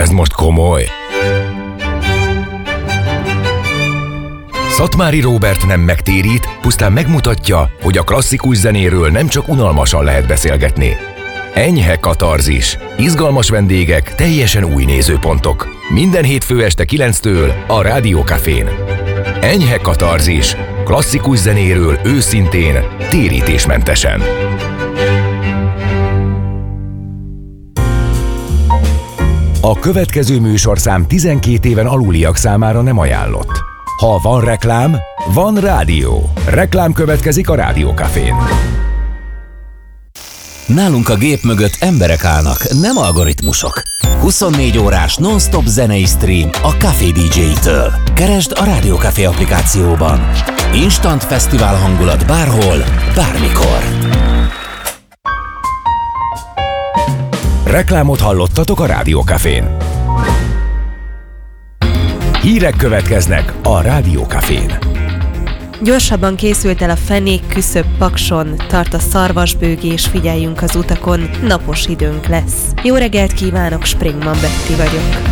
Ez most komoly. Szatmári Róbert nem megtérít, pusztán megmutatja, hogy a klasszikus zenéről nem csak unalmasan lehet beszélgetni. Enyhe katarzis, izgalmas vendégek, teljesen új nézőpontok. Minden hétfő este 9-től a Rádió Cafén. Enyhe katarzis, klasszikus zenéről őszintén, térítésmentesen. A következő műsorszám 12 éven aluliak számára nem ajánlott. Ha van reklám, van rádió. Reklám következik a Rádió Cafén. Nálunk a gép mögött emberek állnak, nem algoritmusok. 24 órás non-stop zenei stream a Café DJ-től. Keresd a Rádió Café applikációban. Instant fesztivál hangulat bárhol, bármikor. Reklámot hallottatok a Rádió Cafén. Hírek következnek a Rádió Cafén. Gyorsabban készült el a fenék küszöb Pakson, tart a szarvasbőgés, figyeljünk az utakon, napos időnk lesz. Jó reggelt kívánok, Springman Betty vagyok.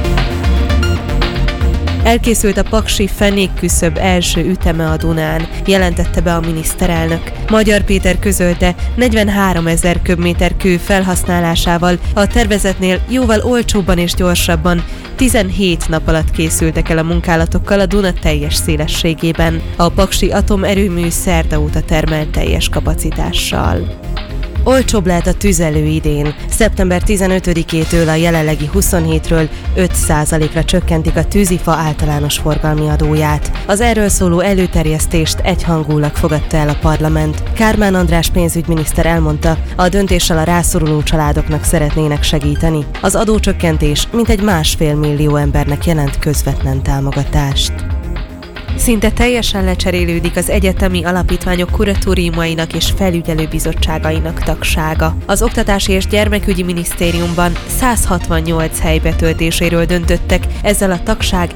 Elkészült a paksi fenékküszöb első üteme a Dunán, jelentette be a miniszterelnök. Magyar Péter közölte, 43 000 köbméter kő felhasználásával a tervezetnél jóval olcsóbban és gyorsabban 17 nap alatt készültek el a munkálatokkal a Duna teljes szélességében. A paksi atomerőmű szerda óta termel teljes kapacitással. Olcsóbb lehet a tüzelő idén. Szeptember 15-től a jelenlegi 27-ről 5%-ra csökkentik a tűzifa általános forgalmi adóját. Az erről szóló előterjesztést egyhangúlag fogadta el a parlament. Kármán András pénzügyminiszter elmondta, a döntéssel a rászoruló családoknak szeretnének segíteni. Az adócsökkentés mintegy 1,5 millió embernek jelent közvetlen támogatást. Szinte teljesen lecserélődik az egyetemi alapítványok kuratóriumainak és felügyelőbizottságainak tagsága. Az Oktatási és Gyermekügyi Minisztériumban 168 hely betöltéséről döntöttek, ezzel a tagság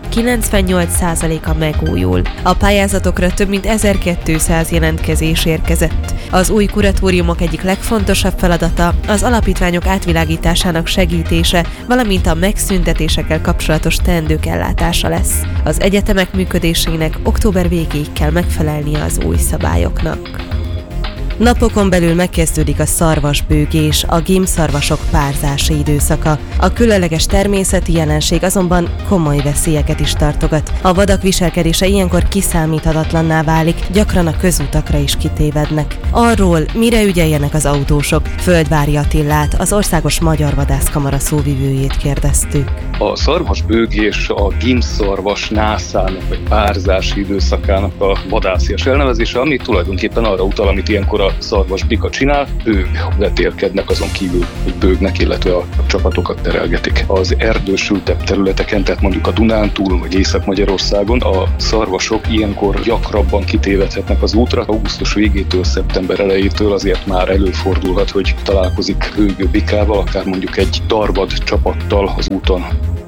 98%-a megújul. A pályázatokra több mint 1200 jelentkezés érkezett. Az új kuratóriumok egyik legfontosabb feladata az alapítványok átvilágításának segítése, valamint a megszüntetésekkel kapcsolatos teendők ellátása lesz. Az egyetemek működésének október végéig kell megfelelnie az új szabályoknak. Napokon belül megkezdődik a szarvasbőgés, a gímszarvasok párzási időszaka. A különleges természeti jelenség azonban komoly veszélyeket is tartogat. A vadak viselkedése ilyenkor kiszámíthatatlanná válik, gyakran a közutakra is kitévednek. Arról, mire ügyeljenek az autósok, Földvári Attillát, az Országos Magyar Vadászkamara szóvivőjét kérdeztük. A szarvasbőgés a gímszarvas nászának vagy párzási időszakának a vadászias elnevezése, ami tulajdonképpen arra utal, amit ilyenkor a szarvasbika csinál, bőg vetélkednek azon kívül, hogy bőgnek, illetve a csapatokat terelgetik. Az erdősültebb területeken, tehát mondjuk a Dunántúl vagy Észak-Magyarországon a szarvasok ilyenkor gyakrabban kitévedhetnek az útra. Augusztus végétől, szeptember elejétől azért már előfordulhat, hogy találkozik bőgő bikával, akár mondjuk egy darvad csapattal az úton.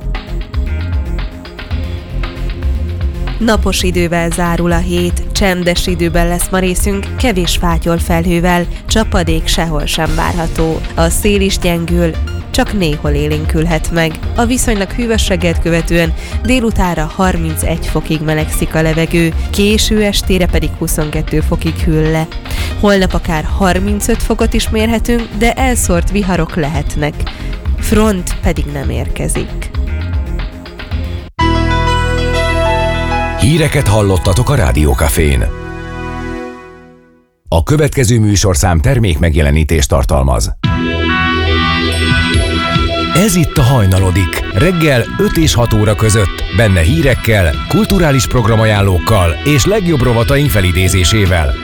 Napos idővel zárul a hét, csendes időben lesz ma részünk, kevés fátyol felhővel, csapadék sehol sem várható. A szél is gyengül, csak néhol élénkülhet meg. A viszonylag hűvös reggelt követően délutánra 31 fokig melegszik a levegő, késő estére pedig 22 fokig hűl le. Holnap akár 35 fokot is mérhetünk, de elszórt viharok lehetnek. Front pedig nem érkezik. Híreket hallottatok a Rádió Cafén. A következő műsorszám termék megjelenítést tartalmaz. Ez itt a Hajnalodik, reggel 5 és 6 óra között, benne hírekkel, kulturális programajánlókkal és legjobb rovataink felidézésével.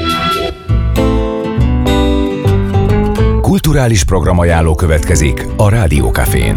Kulturális programajánló következik a Rádió Cafén.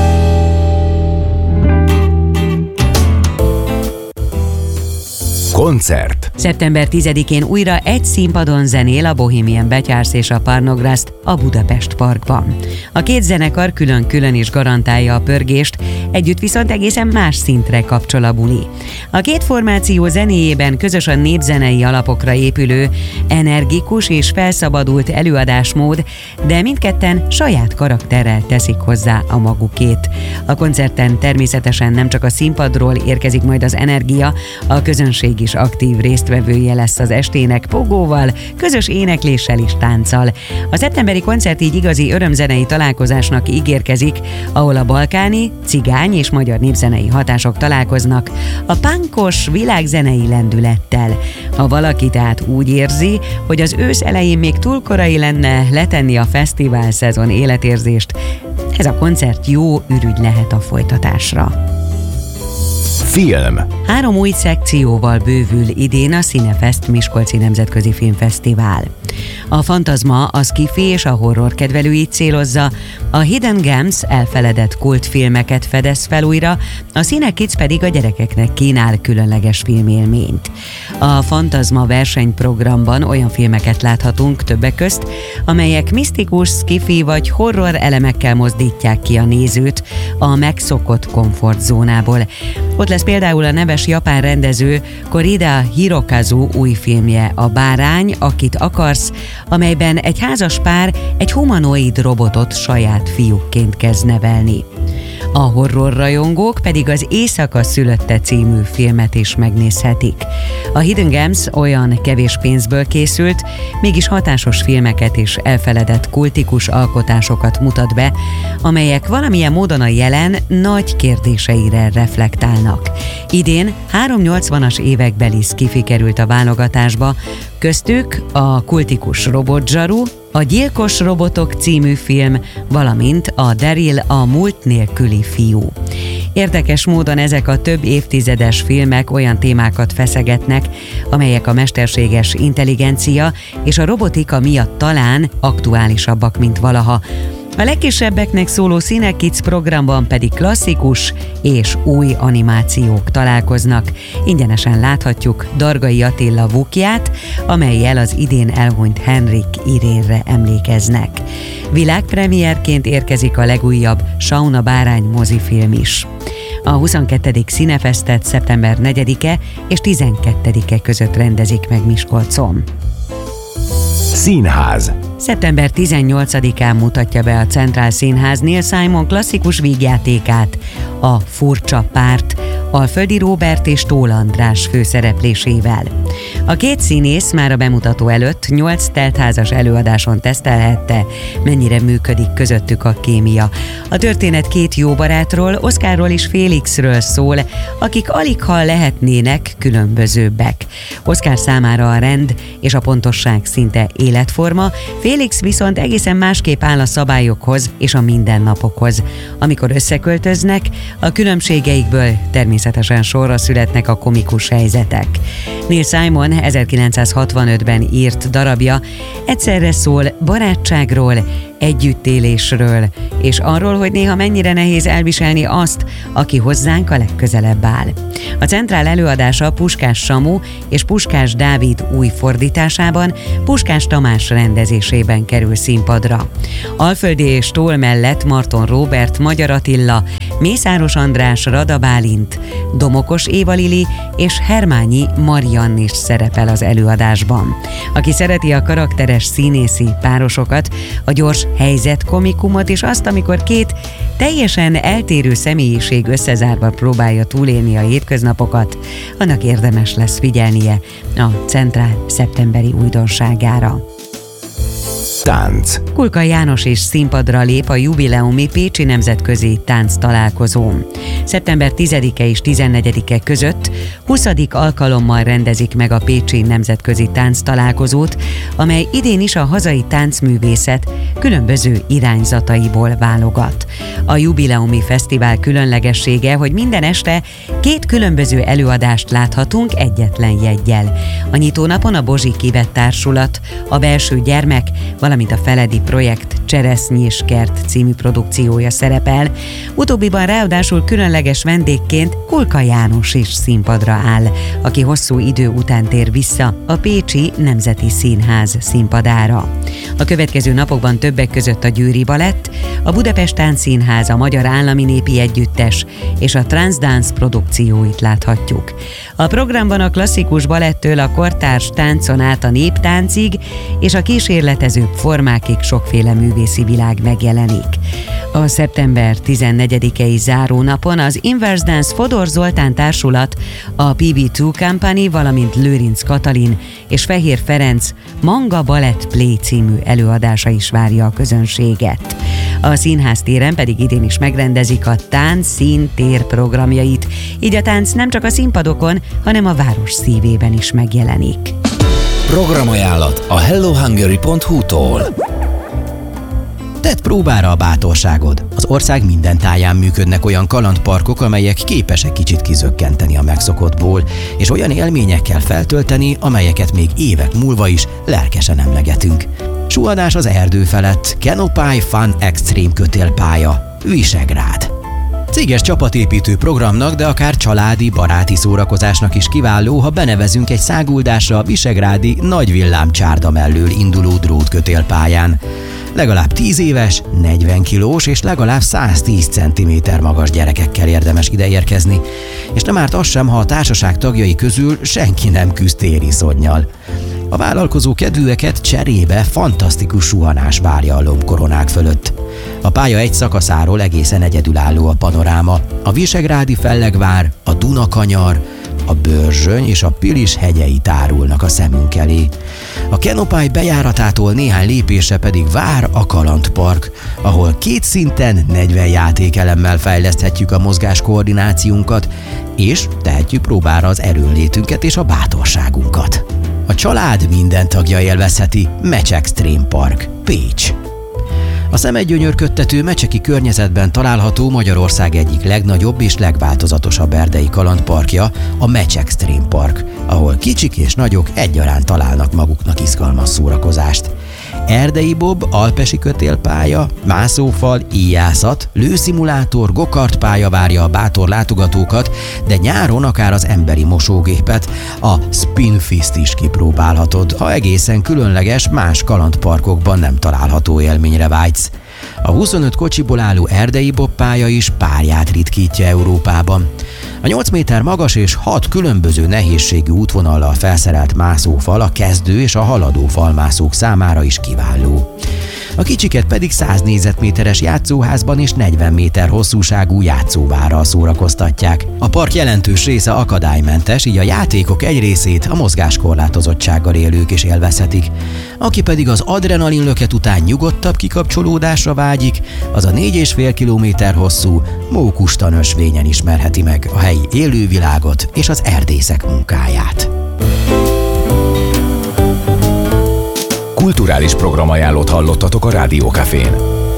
Koncert. Szeptember 10-én újra egy színpadon zenél a Bohemian Betyársz és a Parnograszt a Budapest Parkban. A két zenekar külön-külön is garantálja a pörgést, együtt viszont egészen más szintre kapcsol a buli. A két formáció zenéjében közös a népzenei alapokra épülő, energikus és felszabadult előadásmód, de mindketten saját karakterrel teszik hozzá a magukét. A koncerten természetesen nem csak a színpadról érkezik majd az energia, a közönség is aktív résztvevője lesz az estének pogóval, közös énekléssel és tánccal. A szeptemberi koncert így igazi örömzenei találkozásnak ígérkezik, ahol a balkáni, cigány és magyar népzenei hatások találkoznak a punkos világzenei lendülettel. Ha valaki tehát úgy érzi, hogy az ősz elején még túl korai lenne letenni a fesztivál szezon életérzést, ez a koncert jó ürügy lehet a folytatásra. Film. 3 új szekcióval bővül idén a Cinefest Miskolci Nemzetközi Filmfesztivál. A fantazma, a sci-fi és a horror kedvelőit célozza, a Hidden Gems elfeledett kultfilmeket fedez fel újra, a Cinekids pedig a gyerekeknek kínál különleges filmélményt. A fantazma versenyprogramban olyan filmeket láthatunk többek közt, amelyek misztikus, sci-fi vagy horror elemekkel mozdítják ki a nézőt a megszokott komfortzónából. Ott lesz például a neves japán rendező Korida Hirokazu új filmje, A bárány, akit akarsz, amelyben egy házas pár egy humanoid robotot saját fiúkként kezd nevelni. A horrorrajongók pedig az Éjszaka szülötte című filmet is megnézhetik. A Hidden Gems olyan kevés pénzből készült, mégis hatásos filmeket és elfeledett kultikus alkotásokat mutat be, amelyek valamilyen módon a jelen nagy kérdéseire reflektálnak. Idén 380-as évekbeli sci-fi került a válogatásba, köztük a kultikus robotzsaru, a Gyilkos robotok című film, valamint a Daryl a múlt nélküli fiú. Érdekes módon ezek a több évtizedes filmek olyan témákat feszegetnek, amelyek a mesterséges intelligencia és a robotika miatt talán aktuálisabbak, mint valaha. A legkisebbeknek szóló Cinekids programban pedig klasszikus és új animációk találkoznak. Ingyenesen láthatjuk Dargai Attila Vukját, amellyel az idén elhunyt Henrik Irénre emlékeznek. Világpremierként érkezik a legújabb Sauna bárány mozifilm is. A 22. Cinefestet szeptember 4-e és 12-e között rendezik meg Miskolcon. Színház. Szeptember 18-án mutatja be a Centrál Színház Neil Simon klasszikus vígjátékát, a Furcsa párt, Alföldi Róbert és Tóth András főszereplésével. A két színész már a bemutató előtt 8 teltházas előadáson tesztelhette, mennyire működik közöttük a kémia. A történet 2 jó barátról, Oszkárról és Félixről szól, akik aligha lehetnének különbözőbbek. Oszkár számára a rend és a pontosság szinte életforma, Félix viszont egészen másképp áll a szabályokhoz és a mindennapokhoz. Amikor összeköltöznek, a különbségeikből természetesen sorra születnek a komikus helyzetek. Neil Simon 1965-ben írt darabja egyszerre szól barátságról, együttélésről, és arról, hogy néha mennyire nehéz elviselni azt, aki hozzánk a legközelebb áll. A Centrál előadása Puskás Samu és Puskás Dávid új fordításában, Puskás Tamás rendezésében kerül színpadra. Alföldi és Tóth mellett Marton Róbert, Magyar Attila, Mészáros András, Rada Bálint, Domokos Éva Lili és Hermányi Mariann is szerepel az előadásban. Aki szereti a karakteres színészi párosokat, a gyors helyzetkomikumot és azt, amikor két teljesen eltérő személyiség összezárva próbálja túlélni a hétköznapokat, annak érdemes lesz figyelnie a Centrál szeptemberi újdonságára. Tánc. Kulka János is színpadra lép a jubileumi Pécsi Nemzetközi Tánc Találkozón. Szeptember 10-e és 14-e között 20. alkalommal rendezik meg a Pécsi Nemzetközi Tánc Találkozót, amely idén is a hazai táncművészet különböző irányzataiból válogat. A jubileumi fesztivál különlegessége, hogy minden este 2 különböző előadást láthatunk egyetlen jeggyel. A nyitónapon a Bozsik Ivett Társulat, a Belső Gyermek, valamint a Feledi Projekt Cseresznyés kert című produkciója szerepel. Utóbbiban ráadásul különleges vendégként Kulka János is színpadra áll, aki hosszú idő után tér vissza a Pécsi Nemzeti Színház színpadára. A következő napokban többek között a Győri Balett, a Budapest Táncszínház, a Magyar Állami Népi Együttes és a Transdance produkcióit láthatjuk. A programban a klasszikus balettől a kortárs táncon át a néptáncig és a kísérletezőbb formákig sokféle művészi világ megjelenik. A szeptember 14-i zárónapon az Inverse Dance Fodor Zoltán társulat, a PB2 Company, valamint Lőrinc Katalin és Fehér Ferenc Manga Ballet Play című előadása is várja a közönséget. A színház téren pedig idén is megrendezik a Tánc Színtér programjait, így a tánc nem csak a színpadokon, hanem a város szívében is megjelenik. Programajánlat a hellohungary.hu-tól. Tedd próbára a bátorságod. Az ország minden táján működnek olyan kalandparkok, amelyek képesek kicsit kizökkenteni a megszokottból, és olyan élményekkel feltölteni, amelyeket még évek múlva is lelkesen emlegetünk. Suhanás az erdő felett, Canopy Fun Extreme kötélpálya, Visegrád. Céges csapatépítő programnak, de akár családi, baráti szórakozásnak is kiváló, ha benevezünk egy száguldásra a visegrádi Nagy Villám csárda mellől induló drótkötélpályán. Legalább 10 éves, 40 kilós és legalább 110 cm magas gyerekekkel érdemes ideérkezni, és nem árt az sem, ha a társaság tagjai közül senki nem küzd tériszonnyal. A vállalkozó kedvűeket cserébe fantasztikus suhanás várja a lombkoronák fölött. A pálya egy szakaszáról egészen egyedülálló a panoráma. A visegrádi fellegvár, a Dunakanyar, a Börzsöny és a Pilis hegyei tárulnak a szemünk elé. A Canopy bejáratától néhány lépésre pedig vár a kalandpark, ahol 2 szinten 40 játékelemmel fejleszthetjük a mozgáskoordinációnkat, és tehetjük próbára az erőnlétünket és a bátorságunkat. A család minden tagja élvezheti Match Extreme Park, Pécs. A szemedgyönyörködtető mecseki környezetben található Magyarország egyik legnagyobb és legváltozatosabb erdei kalandparkja, a Match Extreme Park, ahol kicsik és nagyok egyaránt találnak maguknak izgalmas szórakozást. Erdei bob, alpesi kötélpálya, mászófal, íjászat, lőszimulátor, gokartpálya várja a bátor látogatókat, de nyáron akár az emberi mosógépet, a Spinfist is kipróbálhatod, ha egészen különleges, más kalandparkokban nem található élményre vágysz. A 25 kocsiból álló erdei bobpálya is párját ritkítja Európában. A 8 méter magas és 6 különböző nehézségű útvonallal felszerelt mászófal a kezdő és a haladó falmászók számára is kiváló. A kicsiket pedig 100 négyzetméteres játszóházban és 40 méter hosszúságú játszóvárral szórakoztatják. A park jelentős része akadálymentes, így a játékok egy részét a mozgáskorlátozottsággal élők is élvezhetik. Aki pedig az adrenalinlöket után nyugodtabb kikapcsolódásra vágyik, az a 4,5 kilométer hosszú Mókustan ösvényen ismerheti meg a helyi élővilágot és az erdészek munkáját. Kulturális programajánlót hallottatok a Rádió Cafén.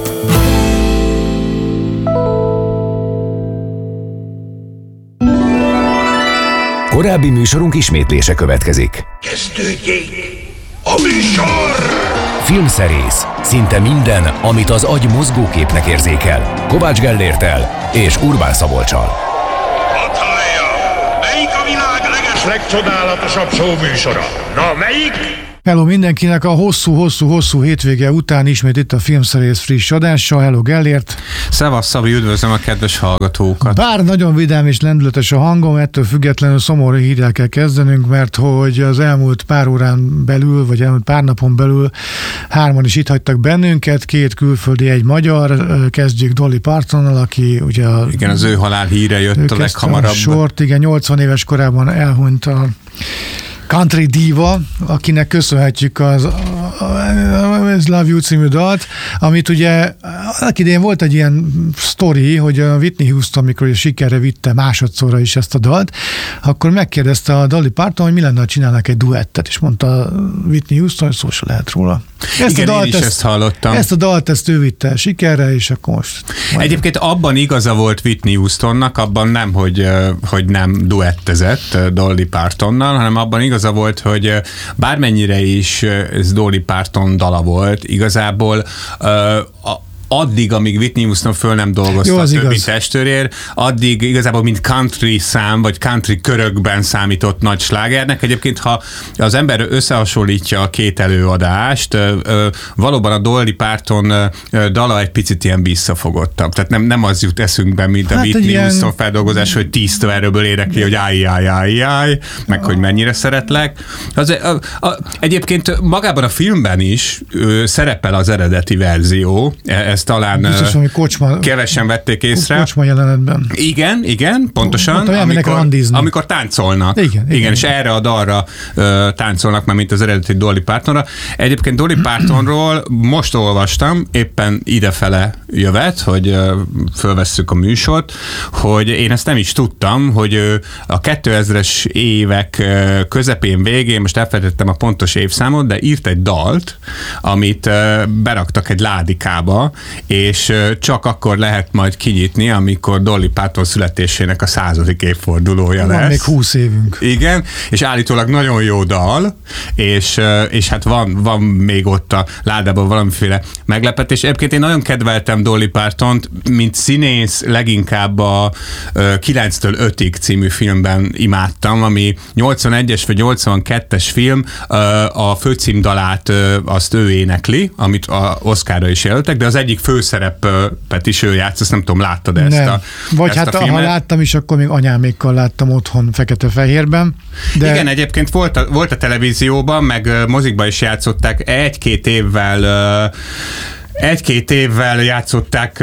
Korábbi műsorunk ismétlése következik. Kezdődjék a műsor! Filmszerész. Szinte minden, amit az agy mozgóképnek érzékel. Kovács Gellérttel és Urbán Szabolccsal. Hadd hallja! Melyik a világ legcsodálatosabb show műsora? Na, melyik? Hello mindenkinek, a hosszú hétvége után ismét itt a Filmszerész friss adással. Hello Gellért. Szevasz Szabi, üdvözlöm a kedves hallgatókat. Bár nagyon vidám és lendületes a hangom, ettől függetlenül szomorú hírrel kell kezdenünk, mert hogy az elmúlt pár órán belül, vagy elmúlt pár napon belül 3 is itt hagytak bennünket, 2 külföldi, 1 magyar. Kezdjük Dolly Partonnal, aki ugye... Igen, az ő halál híre jött a leghamarabb. Sort, igen, 80 éves korában elhunyt a country diva, akinek köszönhetjük az Love You című dalt, amit ugye annak idején volt egy ilyen sztori, hogy a Whitney Houston, amikor sikerre vitte másodszorra is ezt a dalt, akkor megkérdezte a Dolly Parton, hogy mi lenne, ha csinálnak egy duettet, és mondta Whitney Houston, hogy szó se lehet róla. Igen, én is ezt hallottam. Ezt a dalt, ezt ő vitte sikerre, és akkor most... Egyébként abban igaza volt Whitney Houstonnak, abban nem, hogy nem duettezett Dolly Partonnal, hanem abban igaza volt, hogy bármennyire is ez Dolly Parton dala volt, volt igazából addig, amíg Whitney Houston föl nem dolgozta a többi testőrért, addig igazából mint country szám, vagy country körökben számított nagy slágernek. Egyébként, ha az ember összehasonlítja a két előadást, valóban a Dolly Parton dala egy picit ilyen visszafogottabb. Tehát nem az jut eszünkbe, mint a Whitney Houston feldolgozás, hogy 10 erőből énekli, hogy áj, meg hogy mennyire szeretlek. Egyébként magában a filmben is szerepel az eredeti verzió, ezt talán biztos, kevesen vették észre. Kocsma jelenetben. Igen, pontosan. Amikor táncolnak. Igen, és erre a dalra táncolnak már, mint az eredeti Dolly Partonra. Egyébként Dolly Partonról most olvastam, éppen idefele jövet, hogy fölvesszük a műsort, hogy én ezt nem is tudtam, hogy a 2000-es évek közepén, végén, most elfelejtettem a pontos évszámot, de írt egy dalt, amit beraktak egy ládikába, és csak akkor lehet majd kinyitni, amikor Dolly Parton születésének a 100. évfordulója lesz. Van még 20 évünk. Igen, és állítólag nagyon jó dal, és hát van még ott a ládában valamiféle meglepetés. Egyébként én nagyon kedveltem Dolly Partont, mint színész leginkább a 9-től 5-ig című filmben imádtam, ami 81-es vagy 82-es film, a főcímdalát azt ő énekli, amit a Oscarra is jelöltek, de az egyik főszerepet is ő játsz, azt nem tudom, láttad ezt a vagy ezt hát a filmet? Ha láttam is, akkor még anyámékkal láttam otthon fekete-fehérben. De... Igen, egyébként volt a televízióban, meg mozikban is játszották, egy-két évvel játszották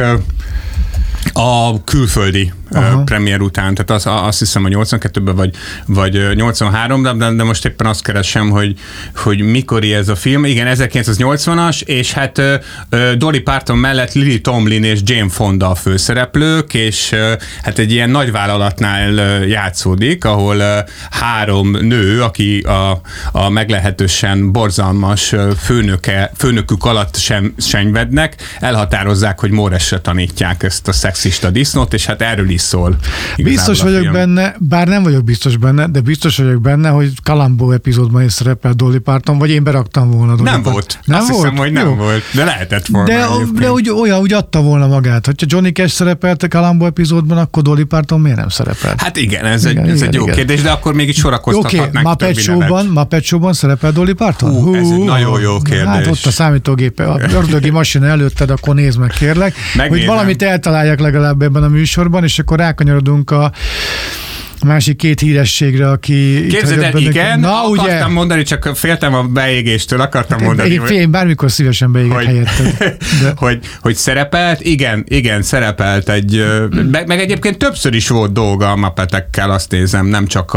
a külföldi premier után, tehát azt hiszem a 82-ben vagy 83-ban, de most éppen azt keresem, hogy mikori ez a film. Igen, 1980-as, és hát Dolly Parton mellett Lily Tomlin és Jane Fonda a főszereplők, és hát egy ilyen nagyvállalatnál játszódik, ahol 3 nő, aki a meglehetősen borzalmas főnökük alatt senyvednek, elhatározzák, hogy Móresre tanítják ezt a szexista disznót, és hát erről is szól. Biztos vagyok benne, bár nem vagyok biztos benne, de biztos vagyok benne, hogy Columbo epizódban is szerepel Dolly Parton, vagy én beraktam volna Dolly Nem volt. Azt hiszem, hogy nem volt, de lehetett volna. De úgy adta volna magát. Hogyha Johnny Cash szerepelt a Columbo epizódban, akkor Dolly Parton miért nem szerepelt? Hát igen, ez egy jó kérdés, de akkor mégis sorakoztathatnánk többi nevet. Muppet Show-ban szerepel Dolly Parton? Ez egy nagyon jó kérdés. Hát ott a számítógép, a ördögi masina előtted, akkor nézd meg, kérlek. Hogy valamit eltaláljak legalább ebben a műsorban, és akkor rákanyarodunk a másik 2 hírességre, aki... Képzeld el, igen, akartam mondani, csak féltem a beégéstől, akartam mondani. Én bármikor szívesen beégek helyetted. Hogy szerepelt? Igen, szerepelt egy... Meg egyébként többször is volt dolga a Muppetekkel, azt nézem, nem csak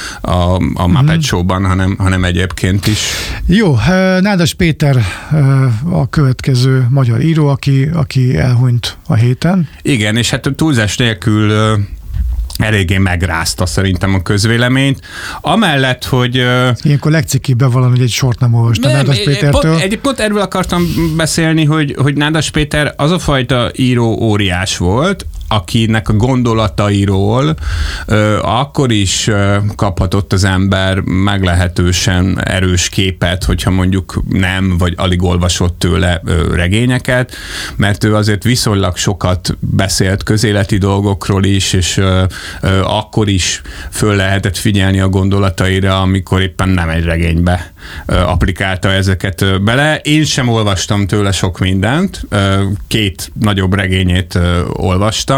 a Muppet Show-ban, hanem egyébként is. Jó, Nádas Péter a következő magyar író, aki elhunyt a héten. Igen, és hát túlzás nélkül eléggé megrázta szerintem a közvéleményt. Amellett, hogy... Ilyenkor legcikibb bevallani, hogy egy sort nem olvastam Nádas Pétertől. Pont erről akartam beszélni, hogy Nádas Péter az a fajta író óriás volt, akinek a gondolatairól akkor is kaphatott az ember meglehetősen erős képet, hogyha mondjuk nem, vagy alig olvasott tőle regényeket, mert ő azért viszonylag sokat beszélt közéleti dolgokról is, és akkor is föl lehetett figyelni a gondolataira, amikor éppen nem egy regénybe applikálta ezeket bele. Én sem olvastam tőle sok mindent, 2 nagyobb regényét olvastam,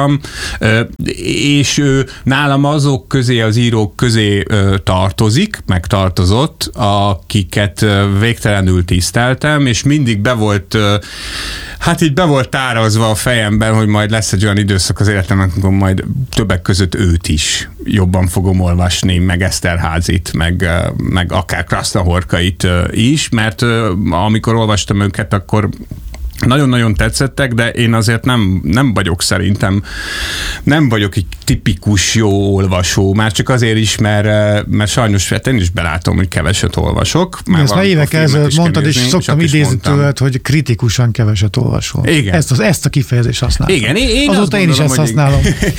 és nálam azok közé, az írók közé tartozott, akiket végtelenül tiszteltem, és mindig be volt tárazva a fejemben, hogy majd lesz egy olyan időszak az életemben, amikor majd többek között őt is jobban fogom olvasni, meg Eszterházit, meg akár Krasznahorkait is, mert amikor olvastam őket, akkor nagyon-nagyon tetszettek, de én azért nem vagyok szerintem, nem vagyok egy tipikus jó olvasó, már csak azért is, mert sajnos én is belátom, hogy keveset olvasok. Ezt már évek ezelőtt mondtad, és szoktam idézni tőled, hogy kritikusan keveset olvasol. Igen. Ezt a kifejezést használom. Igen, azóta én is ezt használom.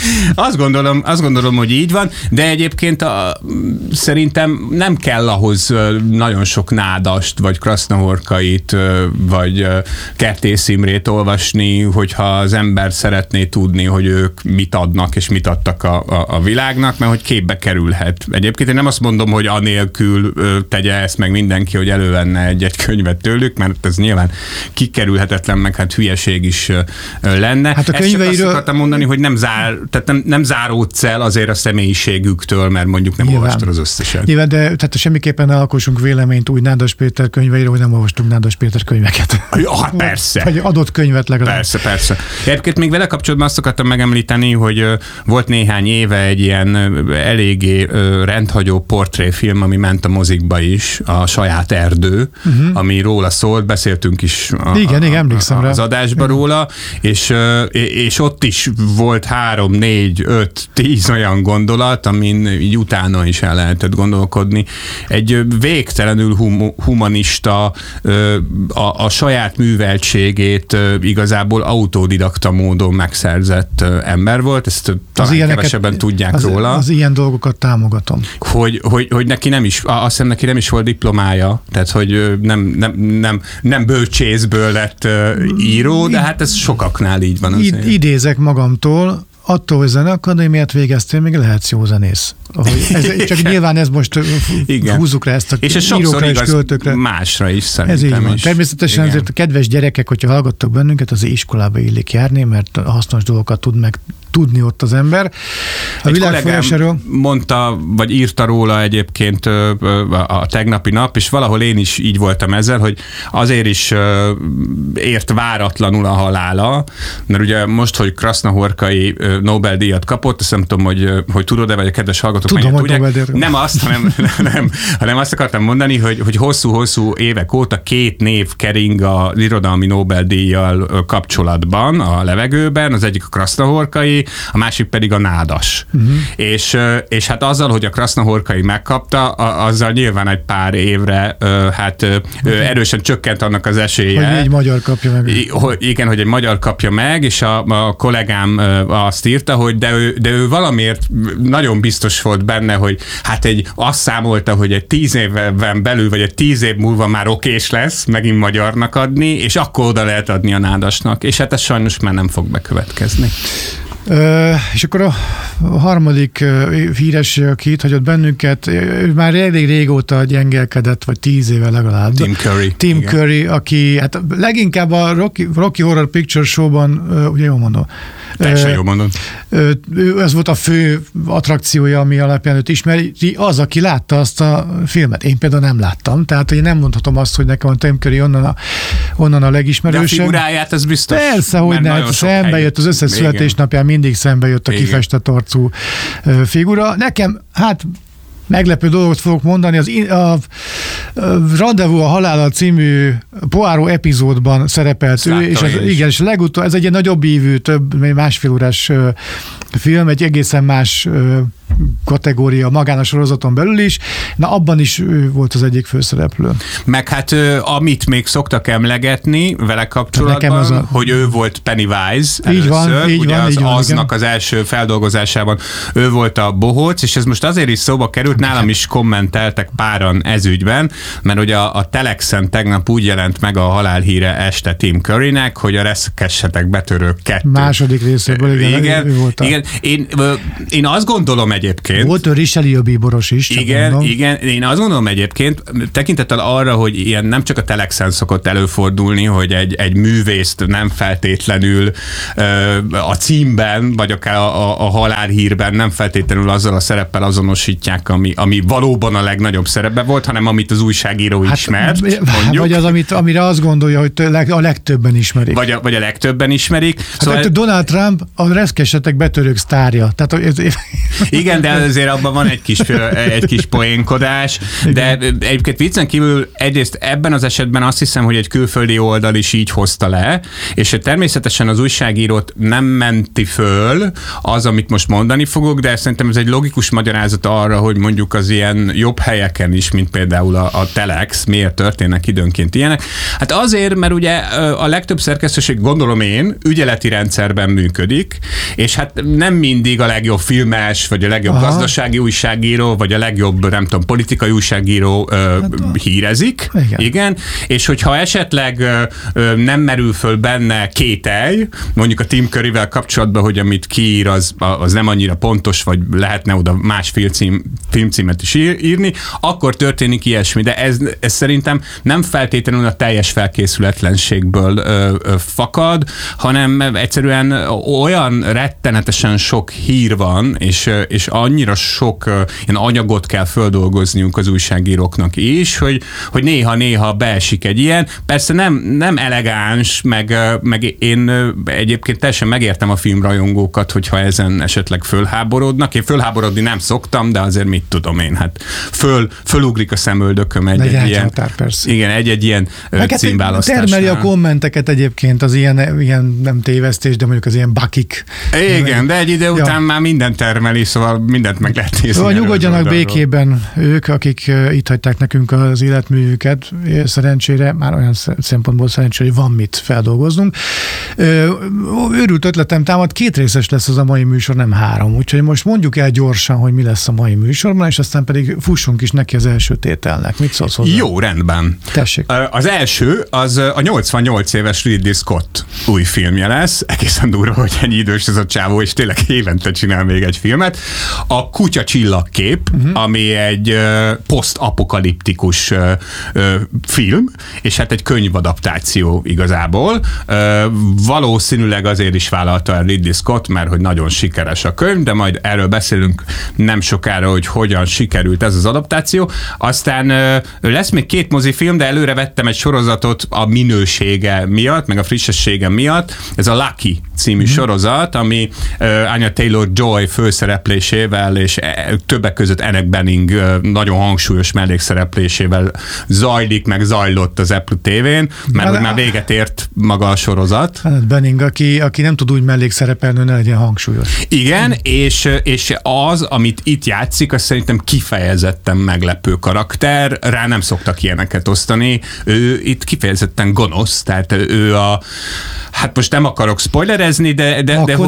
Azt gondolom, hogy így van, de egyébként szerintem nem kell ahhoz nagyon sok Nádast, vagy Krasznahorkait, vagy Kertész Imrét olvasni, hogyha az ember szeretné tudni, hogy ők mit adnak és mit adtak a világnak, mert hogy képbe kerülhet. Egyébként én nem azt mondom, hogy anélkül tegye ezt meg mindenki, hogy elővenne egy könyvet tőlük, mert ez nyilván kikerülhetetlen, meg hát hülyeség is lenne. Hát a könyveiről... Ezt csak azt akartam mondani, hogy nem záródsz el azért a személyiségüktől, mert mondjuk nem olvastad az összeset. Nyilván, de tehát semmiképpen ne alkossunk véleményt úgy Nádas Péter könyveiről, hogy nem olvastunk Nádas Péter könyveket. Ja, persze. Vagy adott könyvet legalább. Persze. Egyébként még vele kapcsolatban azt akartam megemlíteni, hogy volt néhány éve egy ilyen eléggé rendhagyó portréfilm, ami ment a mozikba is, a Saját erdő, ami róla szólt, beszéltünk is az adásban róla, és ott is volt 3, 4, 5, 10 olyan gondolat, amin így utána is el lehetett gondolkodni. Egy végtelenül humanista, a saját műveltségét igazából autodidakta módon megszerzett ember volt, ezt talán kevesebben tudják róla. Az ilyen dolgokat támogatom. Hogy neki nem is, azt hiszem neki nem is volt diplomája, tehát hogy nem bölcsészből lett író, de hát ez sokaknál így van. Idézek magamtól, attól, hogy zeneakadémiát végeztél, még lehetsz jó zenész. Csak nyilván ez most húzzuk rá ezt a írókra és költőkre. Másra is szerintem. Ez így van. Természetesen azért a kedves gyerekek, hogyha hallgattok bennünket, az iskolába illik járni, mert hasznos dolgokat tud meg tudni ott az ember. A egy kollégám mondta, vagy írta róla egyébként a tegnapi nap, és valahol én is így voltam ezzel, hogy azért is ért váratlanul a halála, mert ugye most, hogy Krasznahorkai Nobel-díjat kapott, azt nem tudom, hogy tudod-e, vagy a kedves hallgatók mennyit tudják. Nem azt, hanem azt akartam mondani, hogy hosszú-hosszú évek óta 2 név kering az irodalmi Nobel-díjjal kapcsolatban a levegőben, az egyik a Krasznahorkai, a másik pedig a Nádas. És hát azzal, hogy a Krasznahorkai megkapta, azzal nyilván egy pár évre erősen csökkent annak az esélye. Hogy egy magyar kapja meg. Igen, hogy egy magyar kapja meg, és a kollégám azt írta, hogy de ő valamiért nagyon biztos volt benne, hogy hát azt számolta, hogy egy 10 évben belül, vagy egy 10 év múlva már okés lesz megint magyarnak adni, és akkor oda lehet adni a Nádasnak. És hát ez sajnos már nem fog bekövetkezni. És akkor a harmadik híres, aki itt hagyott bennünket, már elég régóta gyengelkedett, vagy 10 éve legalább. Tim Curry, aki hát leginkább a Rocky Horror Picture Show-ban, ugye jól mondom? Teljesen jól mondom. Ez volt a fő attrakciója, ami alapján őt ismeri, az, aki látta azt a filmet. Én például nem láttam, tehát én nem mondhatom azt, hogy nekem a Tim Curry onnan a legismerősebb. De a figuráját ez biztos. Persze, hogy ne, szembe jött az összes születésnapján, mindig szembe jött a kifestett arcú figura. Nekem, hát meglepő dolgot fogok mondani, a Rendezvous a halállal című Poirot epizódban szerepelt ő, és legutóbb, ez egy ilyen nagyobb ívű, másfél órás film, egy egészen más kategória magán a sorozaton belül is, na abban is ő volt az egyik főszereplő. Meg hát amit még szoktak emlegetni vele kapcsolatban, hogy ő volt Pennywise először, így van, aznak az első feldolgozásában ő volt a bohóc, és ez most azért is szóba került, nálam is kommenteltek páran ezügyben, mert ugye a Telexen tegnap úgy jelent meg a halálhíre este Tim Currynek, hogy a Reszkessetek betörők 2. Második részéből, igen. Én azt gondolom egyébként. Volt Richelieu bíboros is. Igen, én azt gondolom egyébként, tekintettel arra, hogy ilyen nem csak a Telexen szokott előfordulni, hogy egy művészt nem feltétlenül a címben, vagy akár a halálhírben nem feltétlenül azzal a szereppel azonosítják, ami valóban a legnagyobb szerepben volt, hanem amit az újságíró ismert, mondjuk. Vagy az, amire azt gondolja, hogy a legtöbben ismerik. Vagy a legtöbben ismerik. Szóval Donald Trump a reszkesetek betörők sztárja. Tehát, igen, de azért abban van egy kis poénkodás, de egyébként viccen kívül egyrészt ebben az esetben azt hiszem, hogy egy külföldi oldal is így hozta le, és természetesen az újságírót nem menti föl az, amit most mondani fogok, de szerintem ez egy logikus magyarázat arra, hogy mondjuk az ilyen jobb helyeken is, mint például a Telex, miért történnek időnként ilyenek. Hát azért, mert ugye a legtöbb szerkesztőség, gondolom én, ügyeleti rendszerben működik, és hát nem mindig a legjobb filmes, vagy a legjobb gazdasági újságíró, vagy a legjobb, nem tudom, politikai újságíró hírezik. Igen. És hogyha esetleg nem merül föl benne kételj, mondjuk a Tim Curryvel kapcsolatban, hogy amit kiír, az nem annyira pontos, vagy lehetne oda más filmcímet is írni, akkor történik ilyesmi. De ez szerintem nem feltétlenül a teljes felkészületlenségből fakad, hanem egyszerűen olyan rettenetesen sok hír van, és annyira sok ilyen anyagot kell földolgozniuk az újságíróknak is, hogy néha beesik egy ilyen. Persze nem elegáns, meg én egyébként teljesen megértem a filmrajongókat, hogyha ezen esetleg fölháborodnak. Én fölháborodni nem szoktam, de azért mit tudom én, hát fölugrik a szemöldököm egy ilyen, igen, egy ilyen címválasztásnál. Termeli a kommenteket egyébként az ilyen nem tévesztés, de mondjuk az ilyen bakik. Igen, de egy idő után már minden termeli, szóval mindent meg lehet nézni. Szóval nyugodjanak békében ők, akik itt hagyták nekünk az életművüket. Szerencsére, már olyan szempontból szerencsére, hogy van mit feldolgoznunk. Őrült ötletem támad, 2 részes lesz az a mai műsor, nem 3. Úgyhogy most mondjuk el gyorsan, hogy mi lesz a mai műsorban, és aztán pedig fussunk is neki az első tételnek. Mit szólsz hozzá? Jó, rendben. Tessék. Az első, az a 88 éves Ridley Scott új filmje lesz. Egészen durva, hogy ennyi idős ez a csávó, és tényleg évente csinál még egy filmet. A Kutya csillagkép, ami egy posztapokaliptikus film, és hát egy könyvadaptáció igazából. Valószínűleg azért is vállalta el Ridley Scott, mert hogy nagyon sikeres a könyv, de majd erről beszélünk nem sokára, hogy hogyan sikerült ez az adaptáció. Aztán lesz még 2 mozifilm, de előre vettem egy sorozatot a minősége miatt, meg a frissessége miatt. Ez a Lucky című sorozat, ami Anya Taylor-Joy főszereplésével, és többek között Annette Bening nagyon hangsúlyos mellékszereplésével zajlik, meg zajlott az Apple TV-n, mert már véget ért maga a sorozat. Annette Bening, aki nem tud úgy mellékszerepelni, ne legyen hangsúlyos. Igen, és az, amit itt játszik, az szerintem kifejezetten meglepő karakter, rá nem szoktak ilyeneket osztani. Ő itt kifejezetten gonosz, tehát ő hát most nem akarok spoilerezni, de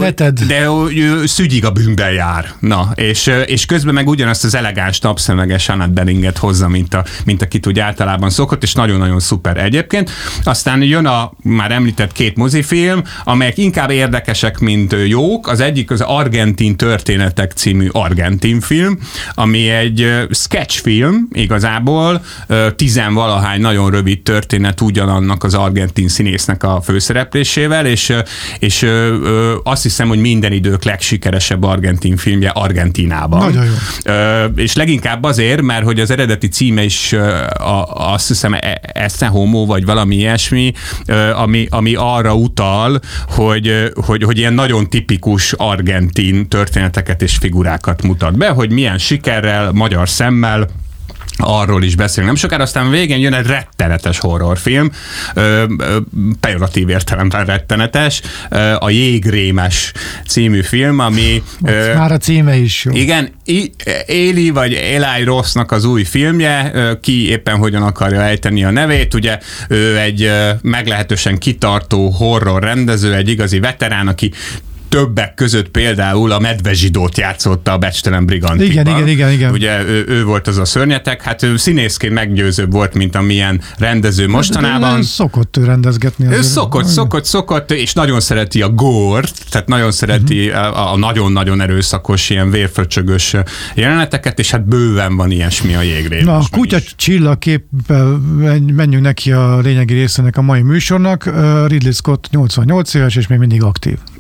ő szügyig a bűnben jár. Na, és közben meg ugyanazt az elegáns napszemleges Annette Beninget hozza, mint akit úgy általában szokott, és nagyon-nagyon szuper egyébként. Aztán jön a már említett 2 mozifilm, amelyek inkább érdekesek, mint jók. Az egyik az Argentin történetek című argentin film, ami egy sketchfilm igazából, 10-valahány nagyon rövid történet ugyanannak az argentin színésznek a főszereplésével, és azt hiszem, hogy minden idők legsikeresebb argentin filmje Argentínában. Nagyon jó. És leginkább azért, mert hogy az eredeti címe is azt hiszem Esse Homo, vagy valami ilyesmi, ami arra utal, hogy ilyen nagyon tipikus argentin történeteket és figurákat mutat be, hogy milyen sikerrel, magyar szemmel, arról is beszélünk nem sokára, aztán végén jön egy rettenetes horrorfilm, pejoratív értelemben rettenetes, a Jégrémes című film, ami... Már a címe is jó. Igen, Eli vagy Eli Rossnak az új filmje, ki éppen hogyan akarja ejteni a nevét, ugye ő egy meglehetősen kitartó horror rendező, egy igazi veterán, aki többek között például a Medvezsidót játszotta a Becstelen Brigantikban. Igen. Ugye ő volt az a szörnyetek, hát ő színészként meggyőzőbb volt, mint amilyen rendező mostanában. Szokott ő rendezgetni. Ő szokott, és nagyon szereti a gore-t, tehát nagyon szereti a nagyon-nagyon erőszakos, ilyen vérfröcsögös jeleneteket, és hát bőven van ilyesmi a Jégrémes. Na, a Kutya csillagképpel menjünk neki a lényegi részének a mai műsornak. Ridley Scott 88 éves, és még mindig aktív.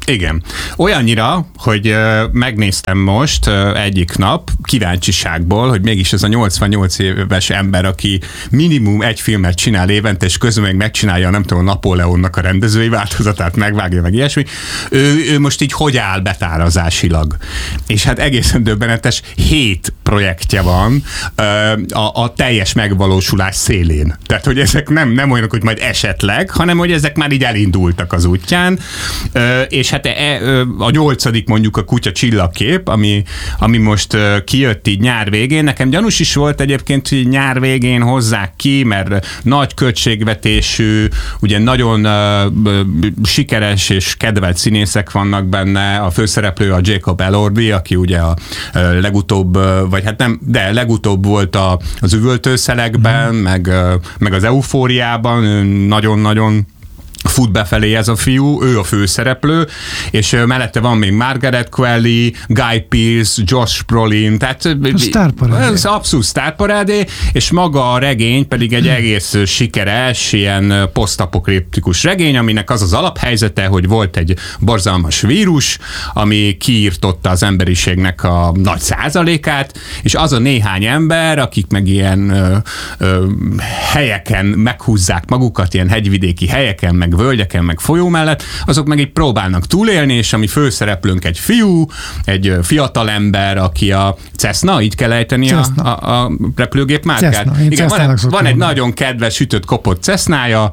Igen. Olyannyira, hogy megnéztem most egyik nap kíváncsiságból, hogy mégis ez a 88 éves ember, aki minimum egy filmet csinál évente, és közben még megcsinálja, nem tudom, a Napóleonnak a rendezői változatát, megvágja, meg ilyesmi, ő most így hogy áll betárazásilag. És hát egészen döbbenetes, 7 projektje van a teljes megvalósulás szélén. Tehát, hogy ezek nem olyanok, hogy majd esetleg, hanem hogy ezek már így elindultak az útján, és hát a 8. mondjuk a Kutya csillagkép, ami most kijött így nyár végén. Nekem gyanús is volt egyébként, hogy nyár végén hozzák ki, mert nagy költségvetésű, ugye nagyon sikeres és kedvelt színészek vannak benne. A főszereplő a Jacob Elordi, aki ugye a legutóbb, vagy hát nem, de legutóbb volt az Üvöltőszelekben, meg az Eufóriában, nagyon-nagyon fut befelé ez a fiú, ő a főszereplő, és mellette van még Margaret Qualley, Guy Pearce, Josh Brolin, tehát ez abszolút sztárparádé, és maga a regény pedig egy egész sikeres, ilyen posztapokaliptikus regény, aminek az az alaphelyzete, hogy volt egy borzalmas vírus, ami kiirtotta az emberiségnek a nagy százalékát, és az a néhány ember, akik meg ilyen helyeken meghúzzák magukat, ilyen hegyvidéki helyeken, meg völgyeken, meg folyó mellett, azok meg így próbálnak túlélni, és ami főszereplőnk egy fiú, egy fiatal ember, aki a Cessna, így kell ejteni a repülőgép márkát. Igen, van egy nagyon kedves sütött kopott Cessnája,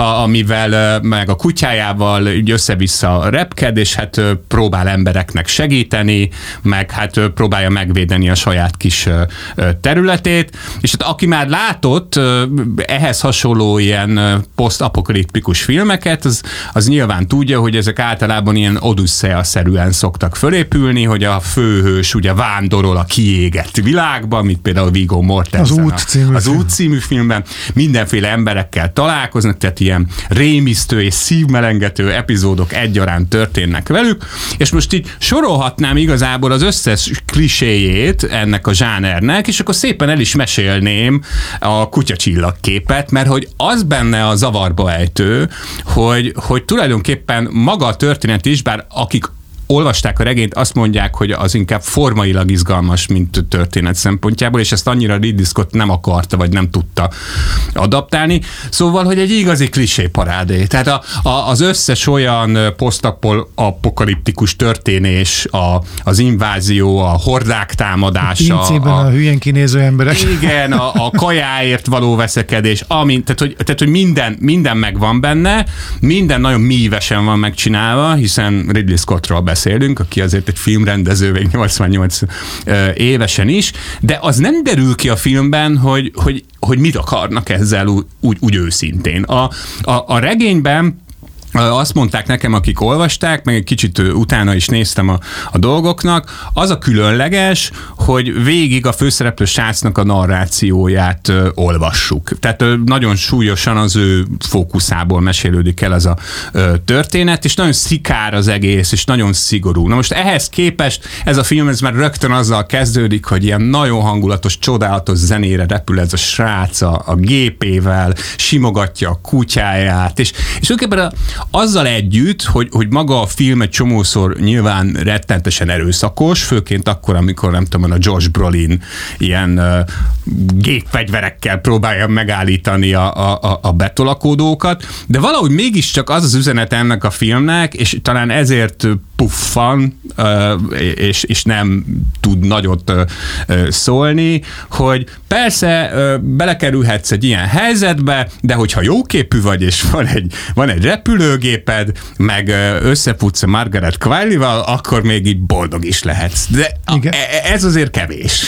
amivel meg a kutyájával össze-vissza repked, és hát próbál embereknek segíteni, meg hát próbálja megvédeni a saját kis területét, és hát aki már látott ehhez hasonló ilyen posztapokaliptikus filmeket, az nyilván tudja, hogy ezek általában ilyen Odüsszea-szerűen szoktak fölépülni, hogy a főhős ugye vándorol a kiégett világba, mint például Viggo Mortensen az Út című filmben, mindenféle emberekkel találkoznak, tehát ilyen rémisztő és szívmelengető epizódok egyaránt történnek velük, és most így sorolhatnám igazából az összes kliséjét ennek a zsánernek, és akkor szépen el is mesélném a Kutya csillagképet, mert hogy az benne a zavarba ejtő, hogy tulajdonképpen maga a történet is, bár akik olvasták a regényt, azt mondják, hogy az inkább formailag izgalmas, mint történet szempontjából, és ezt annyira Ridley Scott nem akarta, vagy nem tudta adaptálni. Szóval, hogy egy igazi klisé-parádé. Tehát az összes olyan posztapokaliptikus történés, az invázió, a hordák támadása. Pincében a hülyén kinéző emberek. Igen, a kajáért való veszekedés, tehát hogy minden megvan benne, minden nagyon mívesen van megcsinálva, hiszen Ridley Scottról beszélünk, aki azért egy filmrendező, még 88 évesen is, de az nem derül ki a filmben, hogy mit akarnak ezzel úgy őszintén. A regényben azt mondták nekem, akik olvasták, meg egy kicsit utána is néztem a dolgoknak, az a különleges, hogy végig a főszereplő srácnak a narrációját olvassuk. Tehát nagyon súlyosan az ő fókuszából mesélődik el ez a történet, és nagyon szikár az egész, és nagyon szigorú. Na most ehhez képest ez a film, ez már rögtön azzal kezdődik, hogy ilyen nagyon hangulatos, csodálatos zenére repül ez a srác a gépével, simogatja a kutyáját, és tulajdonképpen azzal együtt, hogy maga a film egy csomószor nyilván rettentesen erőszakos, főként akkor, amikor nem tudom, a Josh Brolin ilyen gépfegyverekkel próbálja megállítani a betolakodókat, de valahogy mégiscsak az üzenet ennek a filmnek, és talán ezért puffan, és nem tud nagyot szólni, hogy persze belekerülhetsz egy ilyen helyzetbe, de hogyha jóképű vagy, és van egy repülőgéped, meg összefutsz a Margaret Qualley-val, akkor még így boldog is lehetsz. De ez azért kevés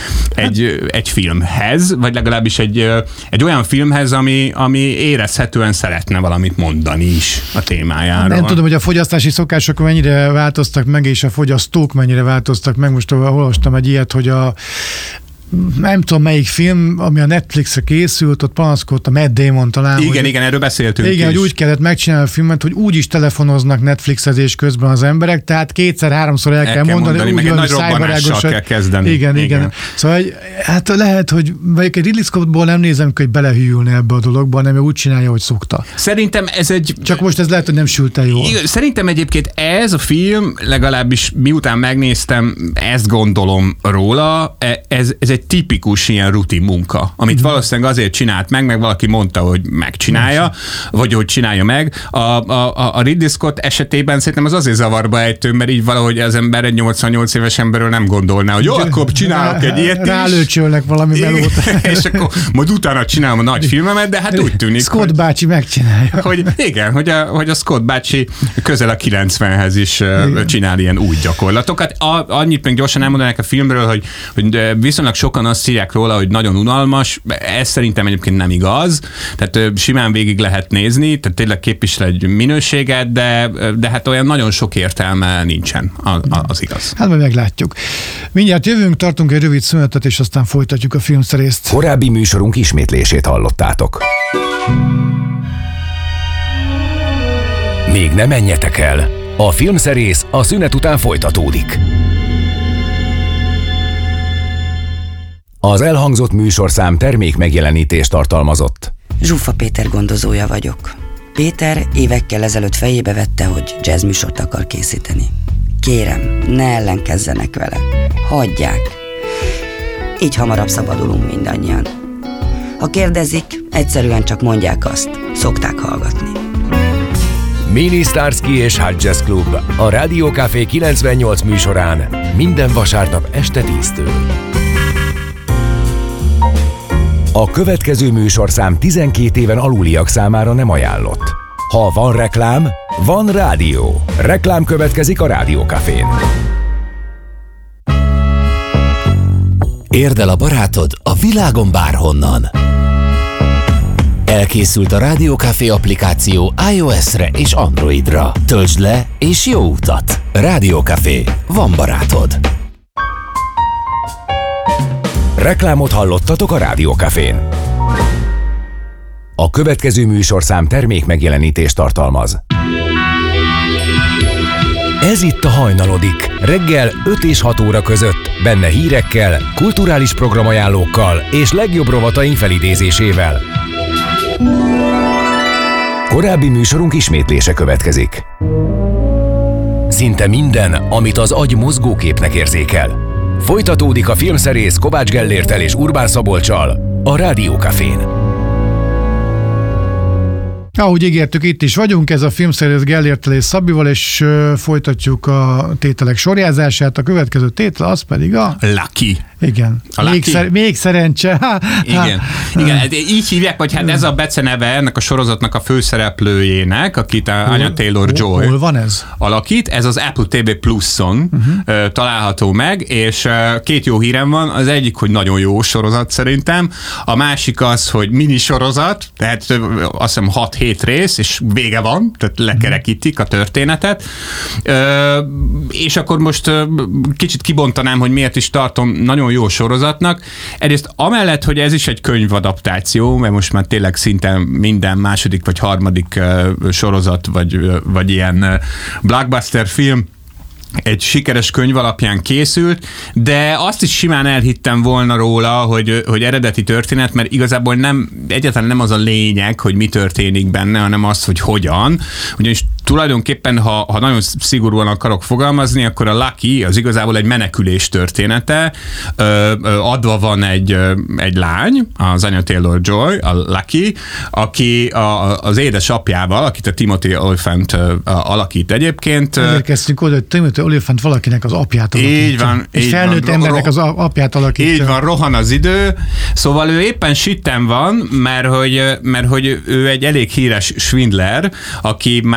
egy filmhez, vagy legalábbis egy olyan filmhez, ami érezhetően szeretne valamit mondani is a témájáról. Nem tudom, hogy a fogyasztási szokások mennyire változtak meg, és a fogyasztók mennyire változtak meg. Most olvastam egy ilyet, hogy nem tudom melyik film, ami a Netflixre készült, ott panaszkodott a Matt Damon talán. Igen, erről beszéltünk igen, is. hogy úgy kellett megcsinálni a filmet, hogy úgy is telefonoznak Netflixezés közben az emberek, tehát 2-3-szor el kell mondani meg egy nagy robbanással kell kezdeni. Igen. Szóval hát lehet, hogy egy Ridley Scottból nem nézem, hogy belehűlne ebbe a dologba, hanem ő úgy csinálja, hogy szokta. Szerintem ez egy... Csak most ez lehet, hogy nem sült el jól. Szerintem egyébként ez a film, legalábbis miután megnéztem, ezt gondolom róla, ez egy tipikus ilyen rutin munka, amit valószínűleg azért csinált meg valaki mondta, hogy megcsinálja, vagy hogy csinálja meg. A Ridley Scott esetében szerintem az azért zavarba ejtő, mert így valahogy az ember egy 88 éves emberről nem gondolná, hogy jó, akkor csinálok egy ilyet is. Rálőcsölnek valami melót. És akkor majd utána csinálom a nagy filmemet, de hát úgy tűnik, Scott bácsi megcsinálja. Hogy igen, hogy a Scott bácsi közel a 90-hez is csinál ilyen új gyakorlatokat. Annyit még gyorsan elmondanak a filmről, hogy viszonylag sokan azt írják róla, hogy nagyon unalmas. Ez szerintem egyébként nem igaz. Tehát simán végig lehet nézni, tehát tényleg képvisel egy minőséget, de hát olyan nagyon sok értelme nincsen, az igaz. Hát majd meglátjuk. Mindjárt jövünk, tartunk egy rövid szünetet, és aztán folytatjuk a filmszerészt. Korábbi műsorunk ismétlését hallottátok. Még ne menjetek el! A filmszerész a szünet után folytatódik. Az elhangzott műsorszám termék megjelenítést tartalmazott. Zsuffa Péter gondozója vagyok. Péter évekkel ezelőtt fejébe vette, hogy jazz műsort akar készíteni. Kérem, ne ellenkezzenek vele. Hagyják. Így hamarabb szabadulunk mindannyian. Ha kérdezik, egyszerűen csak mondják azt. Szokták hallgatni. Mini Starsky és Hot Jazz Club a Rádió Café 98 műsorán minden vasárnap este 10-től. A következő műsorszám 12 éven aluliak számára nem ajánlott. Ha van reklám, van rádió. Reklám következik a Rádió Cafén. Érd el a barátod a világon bárhonnan. Elkészült a Rádió Café applikáció iOS-re és Androidra. Töltsd le és jó utat! Rádió Café. Van barátod. Reklámot hallottatok a Rádió Cafén. A következő műsorszám termék megjelenítést tartalmaz. Ez itt a Hajnalodik. Reggel 5 és 6 óra között. Benne hírekkel, kulturális programajánlókkal és legjobb rovataink felidézésével. Korábbi műsorunk ismétlése következik. Szinte minden, amit az agy mozgóképnek érzékel. Folytatódik a filmszerész Kovács Gellérttel és Urbán Szabolccsal a Rádió Cafén. Ahogy ígértük, itt is vagyunk, ez a filmszerész Gellérttel és Szabival, és folytatjuk a tételek sorjázását. A következő tétel az pedig a... Lucky. Igen. Még szerencse. Igen, így hívják, hogy hát ez a beceneve ennek a sorozatnak a főszereplőjének, akit Anya Taylor-Joy hol van ez? alakít. Ez az Apple TV Plus-on található meg, és két jó hírem van. Az egyik, hogy nagyon jó sorozat szerintem. A másik az, hogy mini sorozat, tehát azt hiszem 6-7 rész, és vége van, tehát lekerekítik a történetet. És akkor most kicsit kibontanám, hogy miért is tartom nagyon jó sorozatnak. Egyrészt amellett, hogy ez is egy könyvadaptáció, mert most már tényleg szinte minden második vagy harmadik sorozat, vagy ilyen blockbuster film egy sikeres könyv alapján készült, de azt is simán elhittem volna róla, hogy eredeti történet, mert igazából egyáltalán nem az a lényeg, hogy mi történik benne, hanem az, hogy hogyan. Ugyanis tulajdonképpen, ha nagyon szigorúan akarok fogalmazni, akkor a Lucky az igazából egy menekülés története. Adva van egy lány, az Anya Taylor-Joy, a Lucky, aki az édesapjával, akit a Timothy Olyphant alakít egyébként. Érkeztünk oda, hogy Timothy Olyphant valakinek az apját alakítja. Így van. Egy felnőtt embernek az apját alakítja. Így van, rohan az idő. Szóval ő éppen sitten van, mert hogy ő egy elég híres svindler, aki már nagyon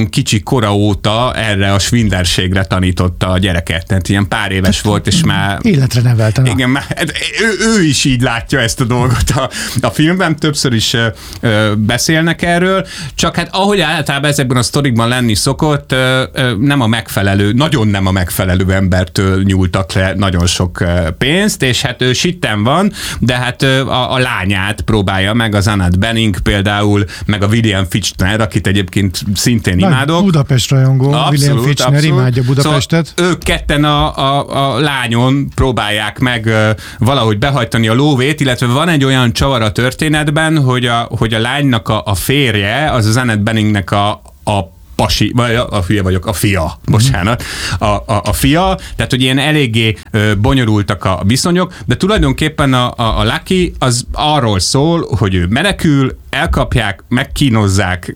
nagyon kicsi kora óta erre a svindlerségre tanította a gyereket. Tehát ilyen pár éves volt, és már... Életre nevelte. Igen, már, ő is így látja ezt a dolgot a filmben, többször is beszélnek erről, csak hát ahogy általában ezekben a sztorikban lenni szokott, nem a megfelelő, nagyon nem a megfelelő embertől nyúltak le nagyon sok pénzt, és hát ő sitten van, de hát a lányát próbálja meg, az Annette Bening például, meg a William Fichtner, akit egyébként szintén imádok. Budapest rajongó, William Fichtner imádja Budapestet. Szóval ők ketten a lányon próbálják meg valahogy behajtani a lóvét, illetve van egy olyan csavar a történetben, hogy a lánynak a férje, az Annette Beningnek a pasi, vagy a fia, bocsánat, a fia, tehát hogy ilyen eléggé bonyolultak a viszonyok, de tulajdonképpen a Lucky az arról szól, hogy ő menekül, elkapják, megkínozzák,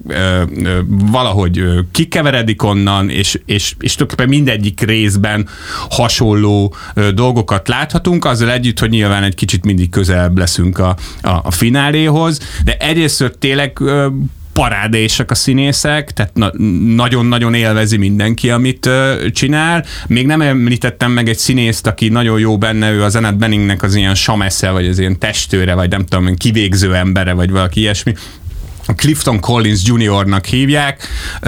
valahogy kikeveredik onnan, és tulajdonképpen mindegyik részben hasonló dolgokat láthatunk, azzal együtt, hogy nyilván egy kicsit mindig közelebb leszünk a fináléhoz, de egyrészt tényleg parádésak a színészek, tehát nagyon-nagyon élvezi mindenki, amit csinál. Még nem említettem meg egy színészt, aki nagyon jó benne, ő az Annette Beningnek az ilyen samesze, vagy az ilyen testőre, vagy nem tudom, kivégző embere, vagy valaki ilyesmi. Clifton Collins Jr.-nak hívják.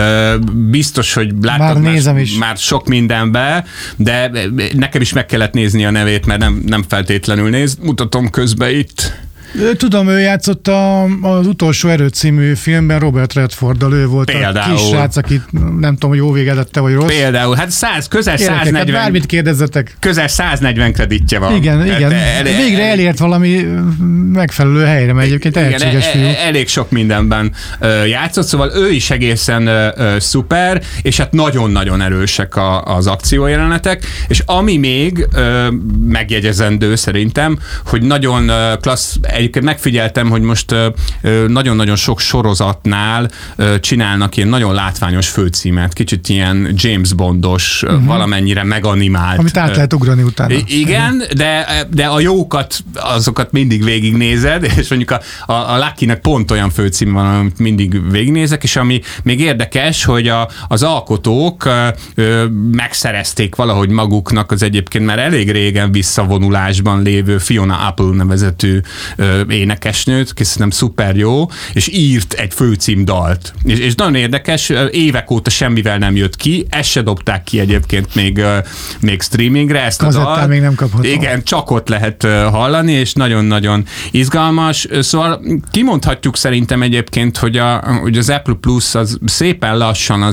Biztos, hogy láttad már sok mindenbe, de nekem is meg kellett nézni a nevét, mert nem feltétlenül mutatom közben itt. Tudom, ő játszott az Utolsó erő című filmben Robert Redforddal, ő volt például a kis srác, akit nem tudom, hogy jó végedette, vagy rossz. Például, hát közel 140. Hát bármit kérdezzetek. Közel 140 kreditje van. Igen. Végre elért valami megfelelő helyre, mert egyébként tehetséges fiú. Elég sok mindenben játszott, szóval ő is egészen szuper, és hát nagyon-nagyon erősek az akciójelenetek, és ami még megjegyezendő szerintem, hogy nagyon klassz. Egyébként megfigyeltem, hogy most nagyon-nagyon sok sorozatnál csinálnak ilyen nagyon látványos főcímet, kicsit ilyen James Bondos, valamennyire meganimált. Amit át lehet ugrani utána. Igen, de a jókat, azokat mindig végignézed, és mondjuk a Lucky-nak pont olyan főcím van, amit mindig végignézek, és ami még érdekes, hogy az alkotók megszerezték valahogy maguknak az egyébként már elég régen visszavonulásban lévő Fiona Apple nevezetű énekesnőt, szerintem szuper jó, és írt egy főcímdalt. És nagyon érdekes, évek óta semmivel nem jött ki, ezt se dobták ki egyébként még streamingre, ezt a dalt. Még nem kapható. Igen, csak ott lehet hallani, és izgalmas. Szóval kimondhatjuk szerintem egyébként, hogy az Apple Plus az szépen lassan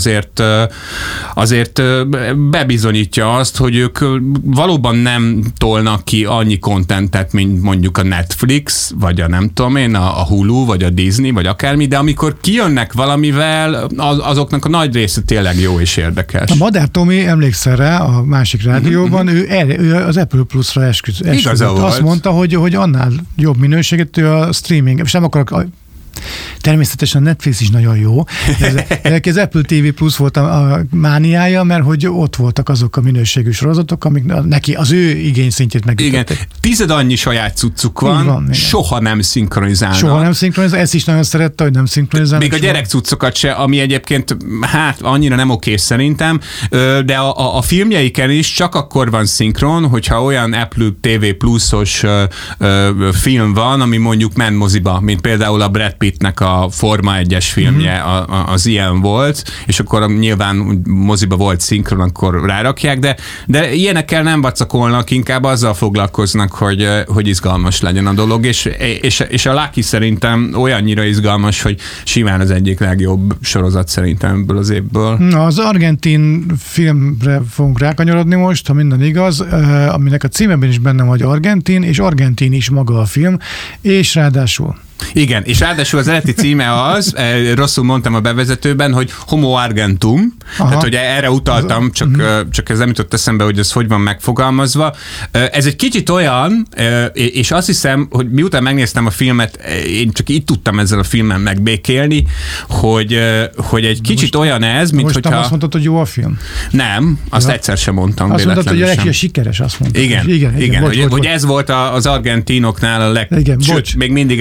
azért bebizonyítja azt, hogy ők valóban nem tolnak ki annyi kontentet, mint mondjuk a Netflix, vagy a nem tudom én, a Hulu, vagy a Disney, vagy akármi, de amikor kijönnek valamivel, azoknak a nagy része tényleg jó és érdekes. A Madár Tomi, emlékszel rá, a másik rádióban, ő az Apple Plus-ra esküdött. Azt mondta, hogy annál jobb minőséget, ő a streaming, és nem akarok. Természetesen a Netflix is nagyon jó. Az Apple TV Plus volt a mániája, mert hogy ott voltak azok a minőségű sorozatok, amik neki az ő igényszintjét megütötték. Igen, 10 annyi saját cuccuk van, soha nem szinkronizálnak. Ezt is nagyon szerette, hogy nem szinkronizálnak. Még a gyerek cuccokat se, ami egyébként annyira nem oké szerintem, de a filmjeiken is csak akkor van szinkron, hogyha olyan Apple TV Plus-os film van, ami mondjuk ment moziba, mint például a Brad Pittnek a Forma 1-es filmje, az ilyen volt, és akkor nyilván moziba volt szinkron, akkor rárakják, de ilyenekkel nem vacakolnak, inkább azzal foglalkoznak, hogy izgalmas legyen a dolog, és a Lucky szerintem olyannyira izgalmas, hogy simán az egyik legjobb sorozat szerintem ebből az évből. Na, az argentin filmre fogunk rákanyarodni most, ha minden igaz, aminek a címében is benne vagy argentin, és argentin is maga a film, és ráadásul igen, és ráadásul az eredeti címe az, rosszul mondtam a bevezetőben, hogy Homo Argentum, tehát hogy erre utaltam, csak ez nem jutott eszembe, hogy ez hogy van megfogalmazva. Ez egy kicsit olyan, és azt hiszem, hogy miután megnéztem a filmet, én csak itt tudtam ezzel a filmen megbékélni, hogy egy kicsit olyan ez, mint hogyha... Most azt mondtad, hogy jó a film? Nem, azt egyszer sem mondtam. Azt mondtad, hogy a sikeres, azt mondtad. Igen, hogy ez volt az argentinoknál a sőt, még mindig ez a legsikeresebb.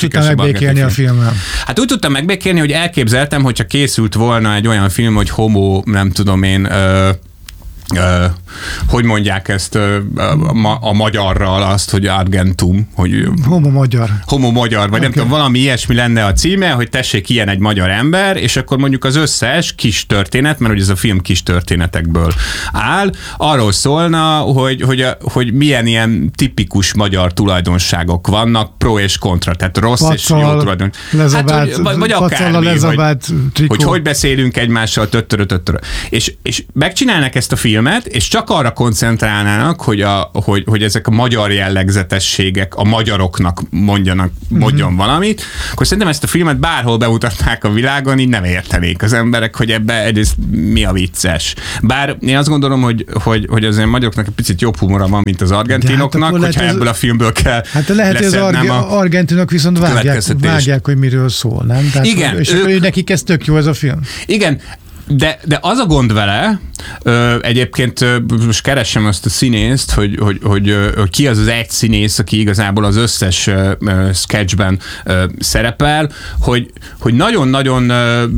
tudtam megbékélni a filmmel? Hát úgy tudtam megbékélni, hogy elképzeltem, hogyha készült volna egy olyan film, hogy homo, nem tudom én, hogy mondják ezt a magyarral azt, hogy Argentum, hogy Homo magyar, vagy nem tudom, valami ilyesmi lenne a címe, hogy tessék, ilyen egy magyar ember, és akkor mondjuk az összes kis történet, mert ugye ez a film kis történetekből áll, arról szólna, hogy milyen ilyen tipikus magyar tulajdonságok vannak, pro és kontra, tehát rossz Pacal, és jó tulajdonság. Hát, vagy akármi, hogy beszélünk egymással, töttörö. És megcsinálnak ezt a filmet, és csak arra koncentrálnának, hogy ezek a magyar jellegzetességek a magyaroknak mondjon valamit, akkor szerintem ezt a filmet bárhol bemutatnák a világon, így nem értenék az emberek, hogy ebbe egyrészt mi a vicces. Bár én azt gondolom, hogy az ilyen magyaroknak egy picit jobb humora van, mint az argentinoknak, hát hogyha ebből a filmből kell lehet, hogy az argentinok viszont vágják, hogy miről szól, nem? Tehát, igen. És nekik ez tök jó ez a film. Igen, de az a gond vele, egyébként most keresem azt a színészt, hogy ki az egy színész, aki igazából az összes sketchben szerepel, hogy nagyon-nagyon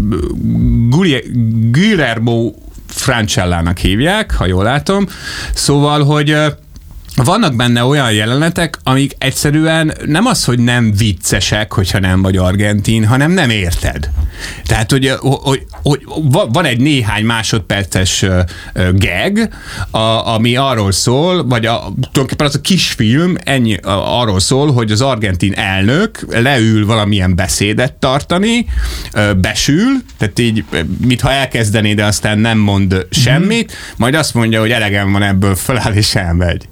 Guillermo Francellának hívják, ha jól látom. Szóval, hogy vannak benne olyan jelenetek, amik egyszerűen nem az, hogy nem viccesek, hogyha nem vagy argentin, hanem nem érted. Tehát, hogy van egy néhány másodperces gag, ami arról szól, vagy tulajdonképpen az a kisfilm arról szól, hogy az argentin elnök leül valamilyen beszédet tartani, besül, tehát így, mintha elkezdené, de aztán nem mond semmit, majd azt mondja, hogy elegem van ebből, föláll és elmegy.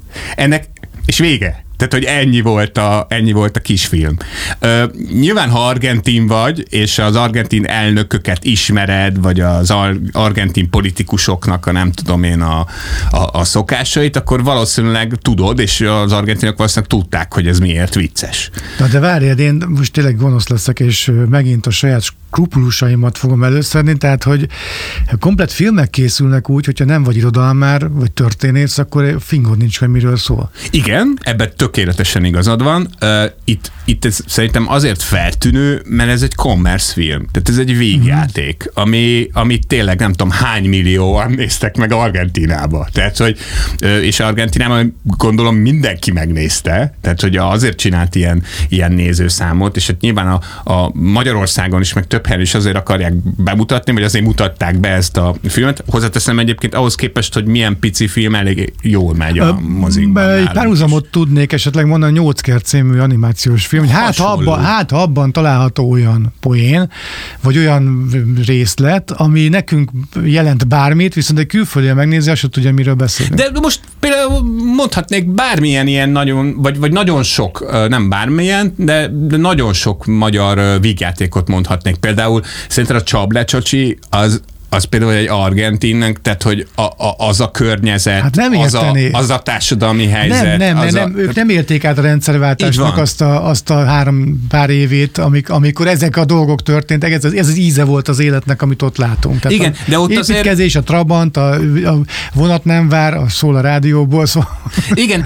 És vége. Tehát, hogy ennyi volt a kisfilm. Nyilván, ha argentin vagy, és az argentin elnököket ismered, vagy az argentin politikusoknak nem tudom én a szokásait, akkor valószínűleg tudod, és az argentinok valószínűleg tudták, hogy ez miért vicces. Na de várjad, én most tényleg gonosz leszek, és megint a saját skrupulusaimat fogom előszedni, tehát, hogy komplett filmek készülnek úgy, hogyha nem vagy irodalmár, vagy történész, akkor fingod nincs, hogy miről szól. Igen, ebben tökéletesen igazad van. Itt ez szerintem azért feltűnő, mert ez egy commerce film. Tehát ez egy vígjáték, ami tényleg nem tudom hány millióan néztek meg Argentínába. Tehát, hogy és Argentinában gondolom mindenki megnézte, tehát, hogy azért csinált ilyen nézőszámot, és hát nyilván a Magyarországon is, meg több helyen is azért akarják bemutatni, vagy azért mutatták be ezt a filmet. Hozzáteszem egyébként ahhoz képest, hogy milyen pici film, elég jól megy a mozikban. Egy párhuzamot tudnék esetleg mondani, 8 kert című animációs film, hogy hát ha abban található olyan poén, vagy olyan részlet, ami nekünk jelent bármit, viszont egy külföldi megnézi, azt tudja, miről beszélünk. De most például mondhatnék bármilyen ilyen nagyon, vagy nagyon sok, nem bármilyen, de nagyon sok magyar vígjátékot mondhatnék. Például szerintem a Csablecsacsi az például egy argentinnek, tehát, hogy az a környezet, hát az a társadalmi helyzet. Nem, ők nem élték át a rendszerváltásnak azt a pár évét, amikor ezek a dolgok történtek, ez az íze volt az életnek, amit ott látunk. Tehát igen, de ott építkezés, a Trabant, a vonat nem vár, szól a rádióból. Szóval. Igen,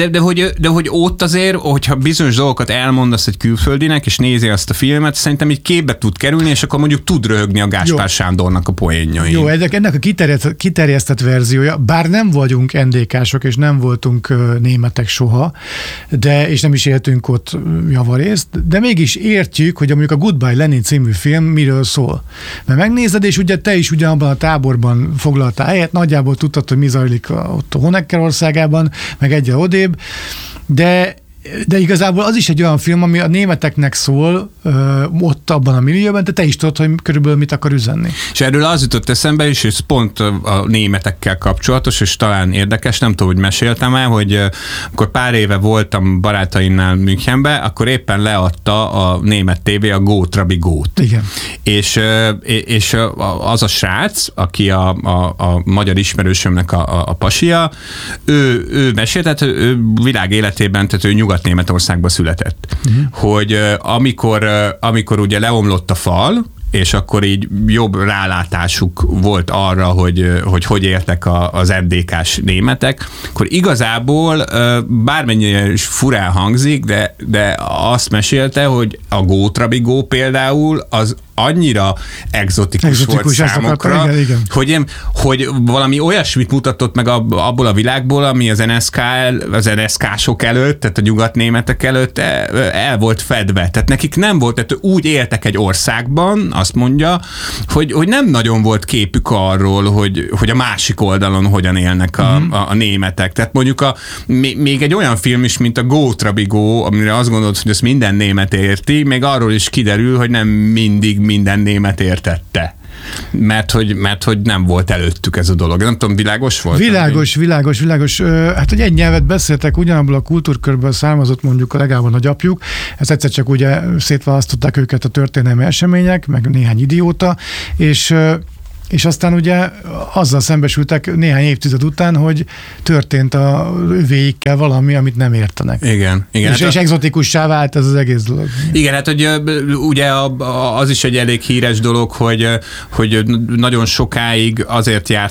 de hogy ott azért, hogyha bizonyos dolgokat elmondasz egy külföldinek, és nézi azt a filmet, szerintem így képbe tud kerülni, és akkor mondjuk tud röhögni a Gáspár Sándornak a poénjain. Jó, ennek a kiterjesztett verziója, bár nem vagyunk NDK-sok, és nem voltunk németek soha, és nem is éltünk ott javarészt, de mégis értjük, hogy mondjuk a Goodbye Lenin című film miről szól. Mert megnézed, és ugye te is ugyanabban a táborban foglaltál helyet, nagyjából tudtad, hogy mi zajlik ott a Honecker országában, meg egyre odébb, de igazából az is egy olyan film, ami a németeknek szól ott abban a millióban, de te is tudod, hogy körülbelül mit akar üzenni. És erről az jutott eszembe is, és pont a németekkel kapcsolatos, és talán érdekes, nem tudom, hogy meséltem el, hogy akkor pár éve voltam barátaimnál Münchenbe, akkor éppen leadta a német tévé a Gót, Rabi Gót. Igen. És az a srác, aki a magyar ismerősömnek a pasia, ő mesélt, tehát ő világ életében, tehát ő Nyugat-Németországba született. Hogy amikor ugye leomlott a fal, és akkor így jobb rálátásuk volt arra, hogy éltek az MDK-s németek, akkor igazából bármennyire is furán hangzik, de azt mesélte, hogy a Gótrabigó például az annyira egzotikus volt számukra, igen. hogy valami olyasmit mutatott meg abból a világból, ami az NSK-sok előtt, tehát a nyugatnémetek előtt el volt fedve. Tehát nekik nem volt, tehát úgy éltek egy országban, azt mondja, hogy nem nagyon volt képük arról, hogy a másik oldalon hogyan élnek a németek. Tehát mondjuk még egy olyan film is, mint a Gótrabigó, amire azt gondolod, hogy ezt minden német érti, még arról is kiderül, hogy nem mindig minden német értette. Mert hogy nem volt előttük ez a dolog. Nem tudom, világos volt? Világos. Hát, hogy egy nyelvet beszéltek, ugyanabból a kultúrkörből származott mondjuk a legalább a nagyapjuk, ezt egyszer csak ugye szétválasztották őket a történelmi események, meg néhány idióta, és aztán ugye azzal szembesültek néhány évtized után, hogy történt a övéikkel valami, amit nem értenek. Igen. És egzotikussá vált ez az egész dolog. Igen, hát hogy ugye az is egy elég híres dolog, hogy nagyon sokáig azért járt